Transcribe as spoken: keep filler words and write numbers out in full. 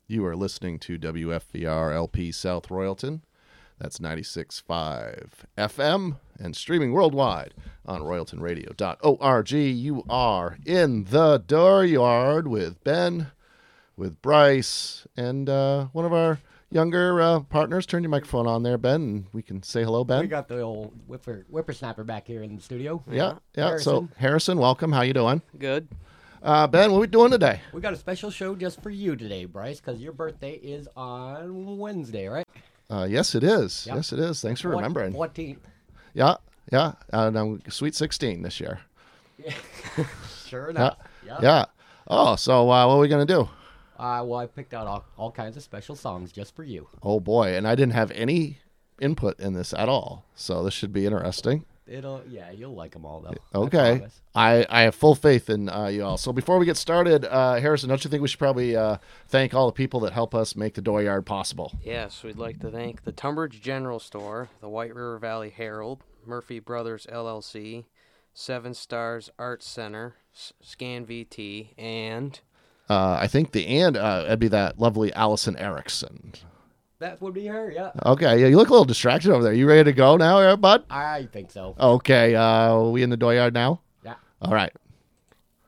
You are listening to W F V R L P South Royalton. That's ninety-six point five F M and streaming worldwide on royalton radio dot org. You are in the dooryard with Ben, with Bryce, and uh, one of our younger uh, partners. Turn your microphone on there, Ben, and we can say hello, Ben. We got the old whipper, whippersnapper back here in the studio. Yeah, yeah. Harrison. So, Harrison, welcome. How you doing? Good. Uh, Ben, what are we doing today? We got a special show just for you today, Bryce, because your birthday is on Wednesday, right? Uh, yes, it is. Yep. Yes, it is. Thanks for remembering. fourteenth. Yeah, yeah. And I'm Sweet sixteen this year. Yeah. Sure enough. Yeah. Yep. Yeah. Oh, so uh, what are we going to do? Uh, well, I picked out all, all kinds of special songs just for you. Oh, boy. And I didn't have any input in this at all. So this should be interesting. It'll, yeah, you'll like them all, though. I Okay. promise. I, I have full faith in uh, you all. So before we get started, uh, Harrison, don't you think we should probably uh, thank all the people that help us make the Dooryard possible? Yes, we'd like to thank the Tunbridge General Store, the White River Valley Herald, Murphy Brothers L L C, Seven Stars Arts Center, S- Scan V T, and... Uh, I think the and uh, it'd be that lovely Allison Erickson. That would be her, yeah. Okay, yeah, you look a little distracted over there. You ready to go now, uh, bud? I think so. Okay, uh, we in the Dooryard now? Yeah. All right.